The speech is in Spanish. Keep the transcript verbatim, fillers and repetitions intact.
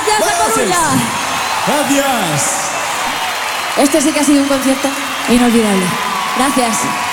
Gracias a Coruña. Gracias. Este sí que ha sido un concierto inolvidable. Gracias.